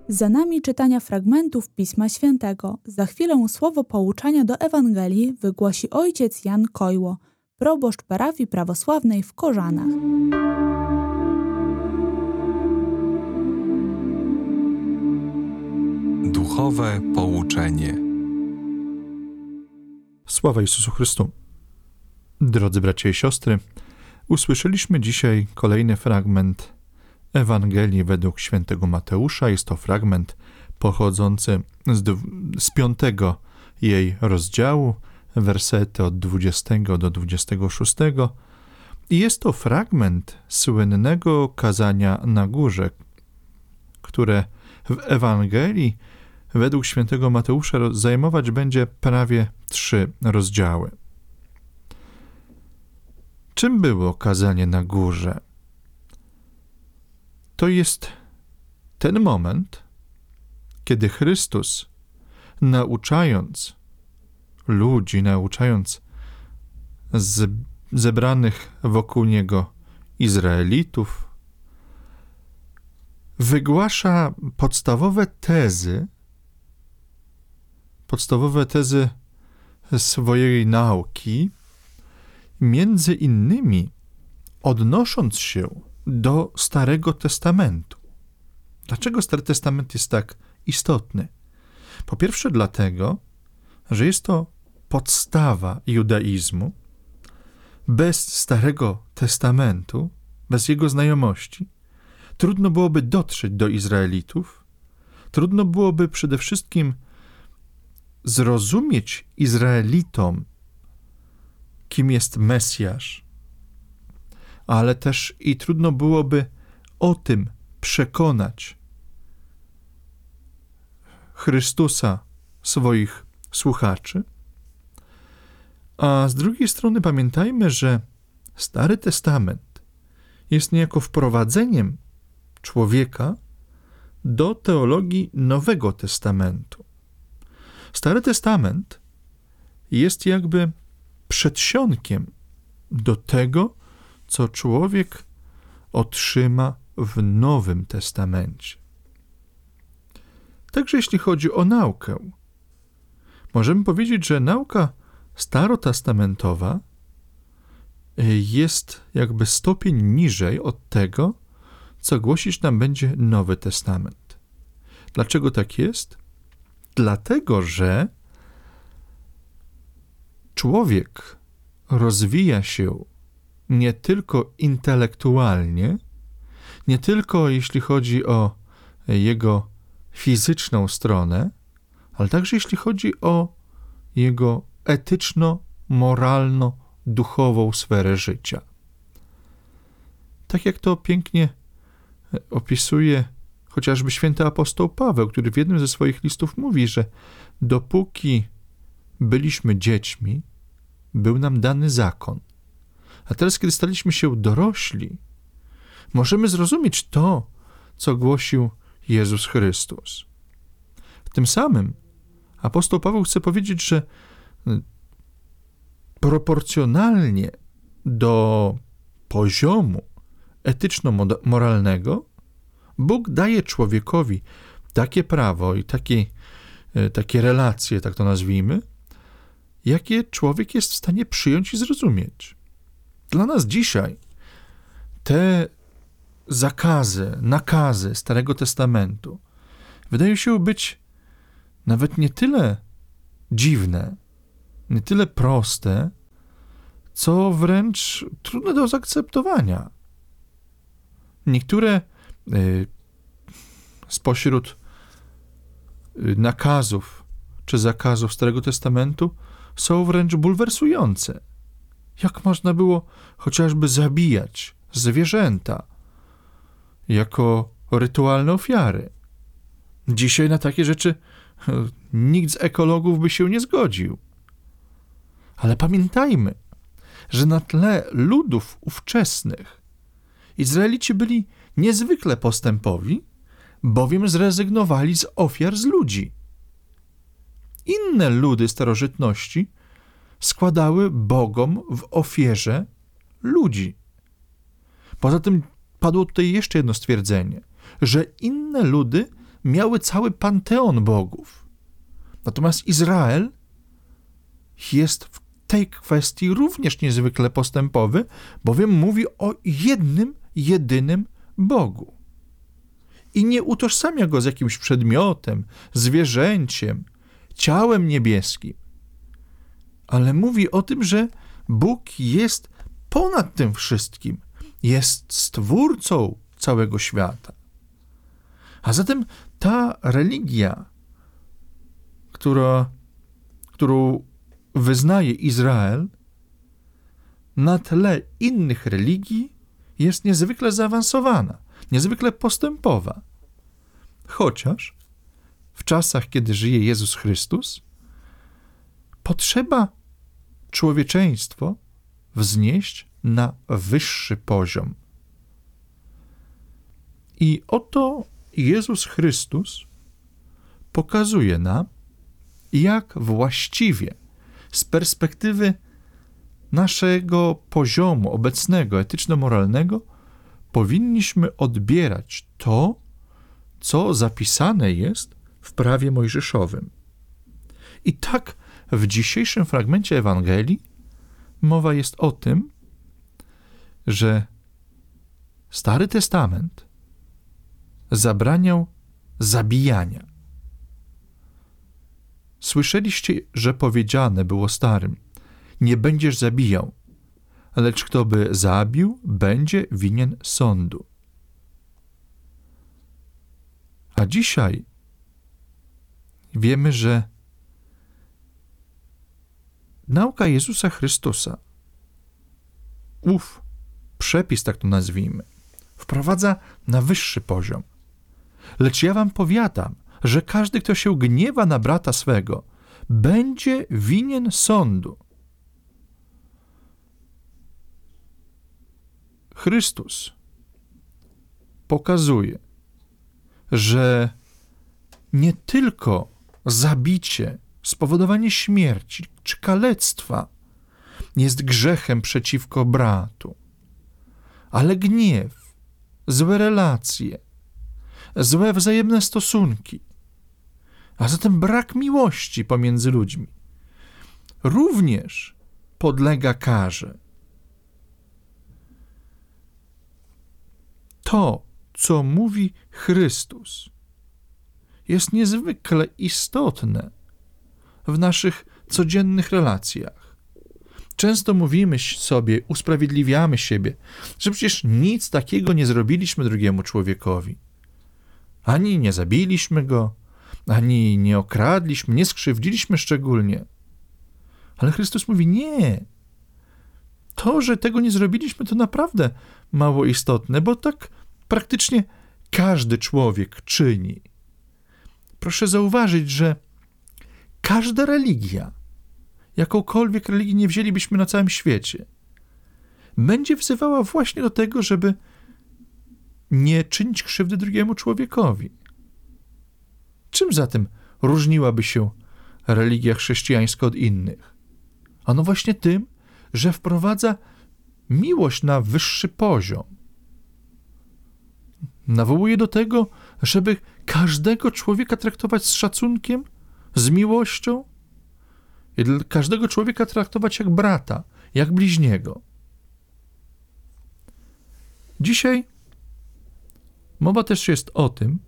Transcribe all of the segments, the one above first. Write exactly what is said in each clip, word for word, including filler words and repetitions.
Za nami czytania fragmentów Pisma Świętego. Za chwilę słowo pouczania do Ewangelii wygłosi ojciec Jan Kojło, proboszcz parafii prawosławnej w Korzanach. Duchowe pouczenie. Sława Jezusu Chrystu. Drodzy bracia i siostry, usłyszeliśmy dzisiaj kolejny fragment Ewangelii według świętego Mateusza. Jest to fragment pochodzący z, z piątego jej rozdziału, wersety od dwudziestego do dwudziestego szóstego. I jest to fragment słynnego kazania na górze, które w Ewangelii według świętego Mateusza zajmować będzie prawie trzy rozdziały. Czym było kazanie na górze? To jest ten moment, kiedy Chrystus, nauczając ludzi, nauczając z, zebranych wokół Niego Izraelitów, wygłasza podstawowe tezy, podstawowe tezy swojej nauki, między innymi odnosząc się do Starego Testamentu. Dlaczego Stary Testament jest tak istotny? Po pierwsze dlatego, że jest to podstawa judaizmu. Bez Starego Testamentu, bez jego znajomości, trudno byłoby dotrzeć do Izraelitów, trudno byłoby przede wszystkim zrozumieć Izraelitom, kim jest Mesjasz, ale też i trudno byłoby o tym przekonać Chrystusa swoich słuchaczy. A z drugiej strony pamiętajmy, że Stary Testament jest niejako wprowadzeniem człowieka do teologii Nowego Testamentu. Stary Testament jest jakby przedsionkiem do tego, co człowiek otrzyma w Nowym Testamencie. Także jeśli chodzi o naukę, możemy powiedzieć, że nauka starotestamentowa jest jakby stopień niżej od tego, co głosić nam będzie Nowy Testament. Dlaczego tak jest? Dlatego, że człowiek rozwija się nie tylko intelektualnie, nie tylko jeśli chodzi o jego fizyczną stronę, ale także jeśli chodzi o jego etyczno-moralno-duchową sferę życia. Tak jak to pięknie opisuje chociażby święty apostoł Paweł, który w jednym ze swoich listów mówi, że dopóki byliśmy dziećmi, był nam dany zakon. A teraz, kiedy staliśmy się dorośli, możemy zrozumieć to, co głosił Jezus Chrystus. Tym samym apostoł Paweł chce powiedzieć, że proporcjonalnie do poziomu etyczno-moralnego Bóg daje człowiekowi takie prawo i takie, takie relacje, tak to nazwijmy, jakie człowiek jest w stanie przyjąć i zrozumieć. Dla nas dzisiaj te zakazy, nakazy Starego Testamentu wydają się być nawet nie tyle dziwne, nie tyle proste, co wręcz trudne do zaakceptowania. Niektóre y, spośród y, nakazów czy zakazów Starego Testamentu są wręcz bulwersujące. Jak można było chociażby zabijać zwierzęta jako rytualne ofiary? Dzisiaj na takie rzeczy nikt z ekologów by się nie zgodził. Ale pamiętajmy, że na tle ludów ówczesnych Izraelici byli niezwykle postępowi, bowiem zrezygnowali z ofiar z ludzi. Inne ludy starożytności składały bogom w ofierze ludzi. Poza tym padło tutaj jeszcze jedno stwierdzenie, że inne ludy miały cały panteon bogów. Natomiast Izrael jest w tej kwestii również niezwykle postępowy, bowiem mówi o jednym, jedynym Bogu. I nie utożsamia go z jakimś przedmiotem, zwierzęciem, ciałem niebieskim, ale mówi o tym, że Bóg jest ponad tym wszystkim, jest stwórcą całego świata. A zatem ta religia, która, którą wyznaje Izrael, na tle innych religii jest niezwykle zaawansowana, niezwykle postępowa. Chociaż w czasach, kiedy żyje Jezus Chrystus, potrzeba człowieczeństwo wznieść na wyższy poziom. I oto Jezus Chrystus pokazuje nam, jak właściwie z perspektywy naszego poziomu obecnego, etyczno-moralnego, powinniśmy odbierać to, co zapisane jest w prawie mojżeszowym. I tak w dzisiejszym fragmencie Ewangelii mowa jest o tym, że Stary Testament zabraniał zabijania. Słyszeliście, że powiedziane było starym: nie będziesz zabijał, lecz kto by zabił, będzie winien sądu. A dzisiaj wiemy, że nauka Jezusa Chrystusa, ów przepis, tak to nazwijmy, wprowadza na wyższy poziom. Lecz ja wam powiadam, że każdy, kto się gniewa na brata swego, będzie winien sądu. Chrystus pokazuje, że nie tylko zabicie, spowodowanie śmierci czy kalectwa jest grzechem przeciwko bratu, ale gniew, złe relacje, złe wzajemne stosunki, a zatem brak miłości pomiędzy ludźmi również podlega karze. To, co mówi Chrystus, jest niezwykle istotne w naszych codziennych relacjach. Często mówimy sobie, usprawiedliwiamy siebie, że przecież nic takiego nie zrobiliśmy drugiemu człowiekowi. Ani nie zabiliśmy go, ani nie okradliśmy, nie skrzywdziliśmy szczególnie. Ale Chrystus mówi: nie. To, że tego nie zrobiliśmy, to naprawdę mało istotne, bo tak praktycznie każdy człowiek czyni. Proszę zauważyć, że każda religia, jakąkolwiek religię nie wzięlibyśmy na całym świecie, będzie wzywała właśnie do tego, żeby nie czynić krzywdy drugiemu człowiekowi. Czym zatem różniłaby się religia chrześcijańska od innych? Ano właśnie tym, że wprowadza miłość na wyższy poziom. Nawołuje do tego, żeby każdego człowieka traktować z szacunkiem, z miłością i każdego człowieka traktować jak brata, jak bliźniego. Dzisiaj mowa też jest o tym,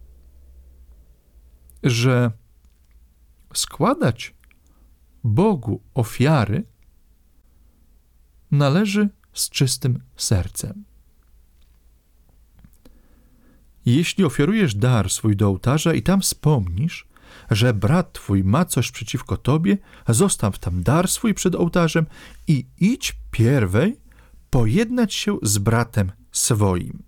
że składać Bogu ofiary należy z czystym sercem. Jeśli ofiarujesz dar swój do ołtarza i tam wspomnisz, że brat twój ma coś przeciwko tobie, zostaw tam dar swój przed ołtarzem i idź pierwej pojednać się z bratem swoim.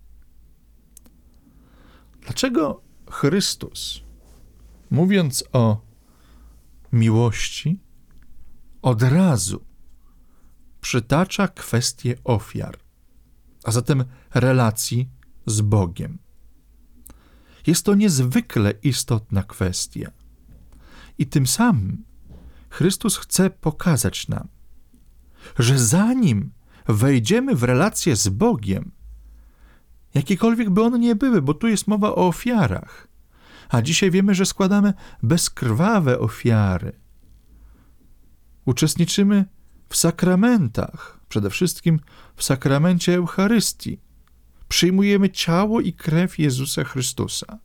Dlaczego Chrystus, mówiąc o miłości, od razu przytacza kwestię ofiar, a zatem relacji z Bogiem? Jest to niezwykle istotna kwestia. I tym samym Chrystus chce pokazać nam, że zanim wejdziemy w relację z Bogiem, jakiekolwiek by one nie były, bo tu jest mowa o ofiarach, A dzisiaj wiemy, że składamy bezkrwawe ofiary. Uczestniczymy w sakramentach, przede wszystkim w sakramencie Eucharystii. Przyjmujemy ciało i krew Jezusa Chrystusa.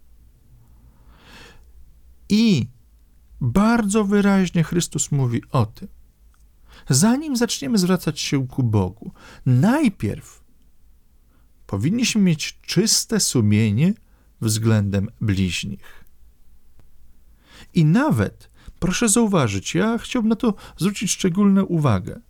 I bardzo wyraźnie Chrystus mówi o tym, zanim zaczniemy zwracać się ku Bogu, najpierw powinniśmy mieć czyste sumienie względem bliźnich. I nawet, proszę zauważyć, ja chciałbym na to zwrócić szczególną uwagę.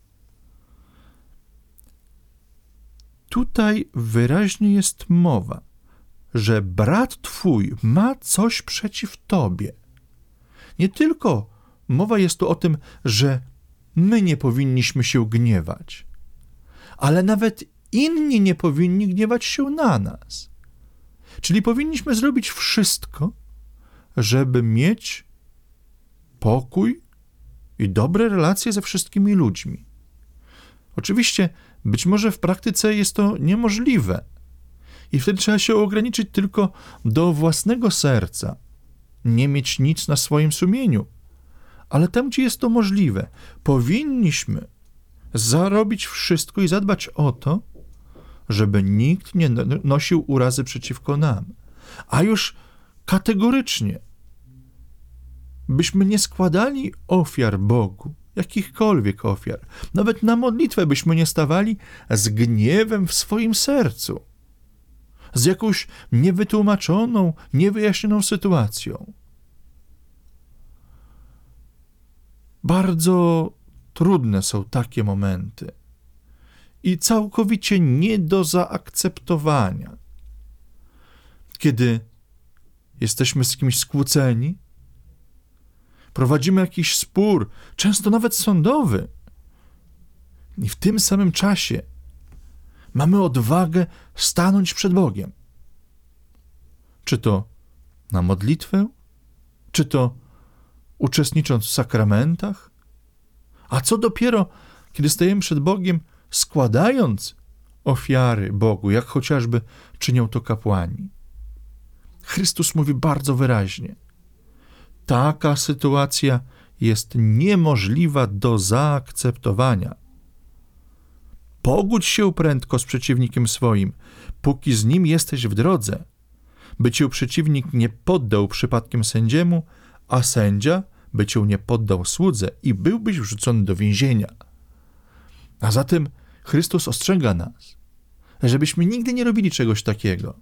Tutaj wyraźnie jest mowa, że brat twój ma coś przeciw tobie. Nie tylko mowa jest tu o tym, że my nie powinniśmy się gniewać, ale nawet inni nie powinni gniewać się na nas. Czyli powinniśmy zrobić wszystko, żeby mieć pokój i dobre relacje ze wszystkimi ludźmi. Oczywiście, być może w praktyce jest to niemożliwe i wtedy trzeba się ograniczyć tylko do własnego serca, nie mieć nic na swoim sumieniu. Ale tam, gdzie jest to możliwe, powinniśmy zarobić wszystko i zadbać o to, żeby nikt nie nosił urazy przeciwko nam. A już kategorycznie byśmy nie składali ofiar Bogu, jakichkolwiek ofiar. Nawet na modlitwę byśmy nie stawali z gniewem w swoim sercu, z jakąś niewytłumaczoną, niewyjaśnioną sytuacją. Bardzo trudne są takie momenty i całkowicie nie do zaakceptowania, kiedy jesteśmy z kimś skłóceni, prowadzimy jakiś spór, często nawet sądowy, i w tym samym czasie mamy odwagę stanąć przed Bogiem. Czy to na modlitwę, czy to uczestnicząc w sakramentach, a co dopiero, kiedy stajemy przed Bogiem, składając ofiary Bogu, jak chociażby czynią to kapłani. Chrystus mówi bardzo wyraźnie, taka sytuacja jest niemożliwa do zaakceptowania. Pogódź się prędko z przeciwnikiem swoim, póki z nim jesteś w drodze, by cię przeciwnik nie poddał przypadkiem sędziemu, a sędzia by cię nie poddał słudze i byłbyś wrzucony do więzienia. A zatem Chrystus ostrzega nas, żebyśmy nigdy nie robili czegoś takiego.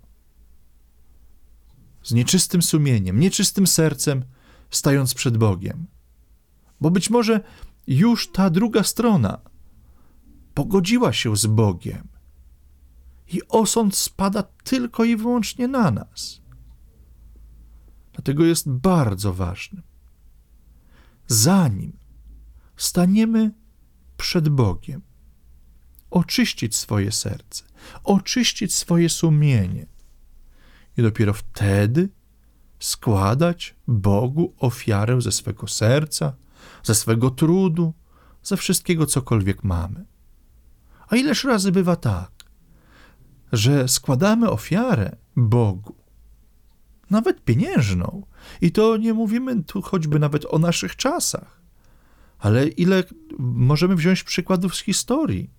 Z nieczystym sumieniem, nieczystym sercem, stając przed Bogiem. Bo być może już ta druga strona pogodziła się z Bogiem i osąd spada tylko i wyłącznie na nas. Dlatego jest bardzo ważne, zanim staniemy przed Bogiem, oczyścić swoje serce, oczyścić swoje sumienie i dopiero wtedy składać Bogu ofiarę ze swego serca, ze swego trudu, ze wszystkiego, cokolwiek mamy. A ileż razy bywa tak, że składamy ofiarę Bogu, nawet pieniężną, i to nie mówimy tu choćby nawet o naszych czasach, ale ile możemy wziąć przykładów z historii,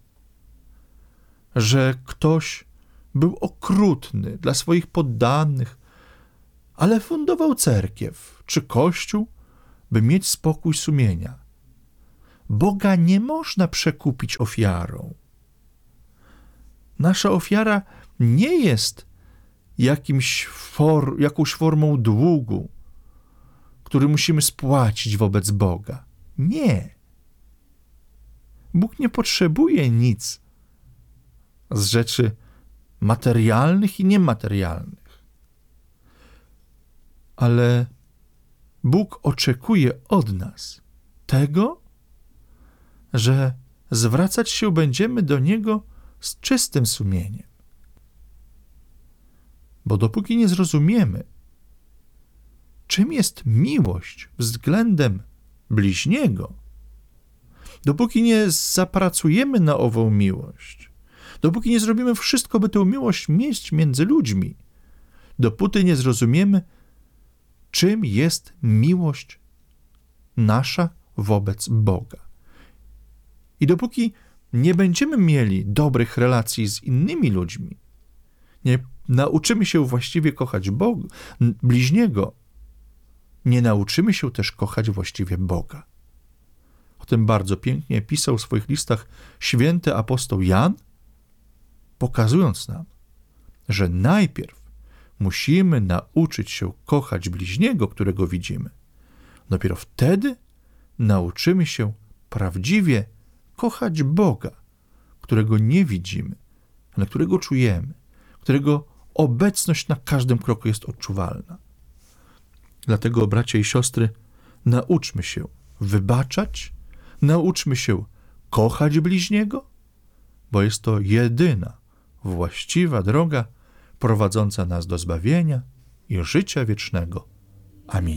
że ktoś był okrutny dla swoich poddanych, ale fundował cerkiew czy kościół, by mieć spokój sumienia. Boga nie można przekupić ofiarą. Nasza ofiara nie jest jakimś for, jakąś formą długu, który musimy spłacić wobec Boga. Nie. Bóg nie potrzebuje nic z rzeczy materialnych i niematerialnych. Ale Bóg oczekuje od nas tego, że zwracać się będziemy do Niego z czystym sumieniem. Bo dopóki nie zrozumiemy, czym jest miłość względem bliźniego, dopóki nie zapracujemy na ową miłość, dopóki nie zrobimy wszystko, by tę miłość mieć między ludźmi, dopóty nie zrozumiemy, czym jest miłość nasza wobec Boga. I dopóki nie będziemy mieli dobrych relacji z innymi ludźmi, nie nauczymy się właściwie kochać Boga, bliźniego, nie nauczymy się też kochać właściwie Boga. O tym bardzo pięknie pisał w swoich listach święty apostoł Jan, pokazując nam, że najpierw musimy nauczyć się kochać bliźniego, którego widzimy. Dopiero wtedy nauczymy się prawdziwie kochać Boga, którego nie widzimy, ale którego czujemy, którego obecność na każdym kroku jest odczuwalna. Dlatego, bracia i siostry, nauczmy się wybaczać, nauczmy się kochać bliźniego, bo jest to jedyna właściwa droga prowadząca nas do zbawienia i życia wiecznego.